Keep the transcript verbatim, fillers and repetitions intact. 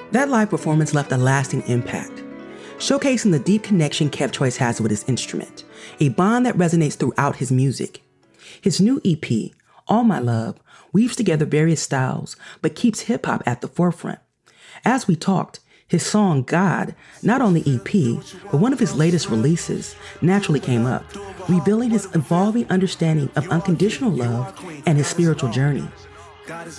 That live performance left a lasting impact, showcasing the deep connection Kev Choice has with his instrument, a bond that resonates throughout his music. His new E P, All My Love, weaves together various styles, but keeps hip-hop at the forefront. As we talked, his song God, not on the E P, but one of his latest releases, naturally came up, revealing his evolving understanding of unconditional love and his spiritual journey.